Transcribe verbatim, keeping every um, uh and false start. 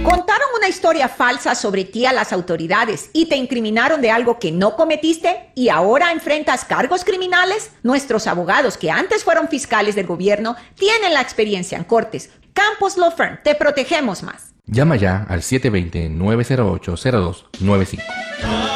¿Contaron una historia falsa sobre ti a las autoridades y te incriminaron de algo que no cometiste y ahora enfrentas cargos criminales? Nuestros abogados, que antes fueron fiscales del gobierno, tienen la experiencia en cortes. Campos Law Firm, te protegemos más. Llama ya al siete dos cero, nueve cero ocho, cero dos nueve cinco.